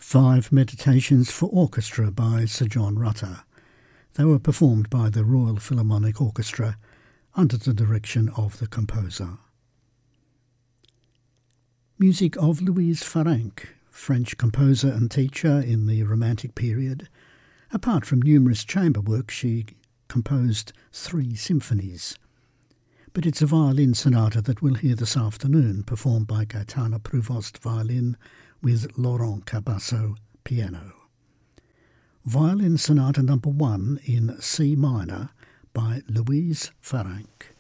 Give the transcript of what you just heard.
5 Meditations for Orchestra by Sir John Rutter. They were performed by the Royal Philharmonic Orchestra under the direction of the composer. Music of Louise Farrenc, French composer and teacher in the Romantic period. Apart from numerous chamber works, she composed 3 symphonies. But it's a violin sonata that we'll hear this afternoon, performed by Gaetana Prouvost violin with Laurent Cabasso piano. Violin Sonata No. 1 in C minor by Louise Farrenc.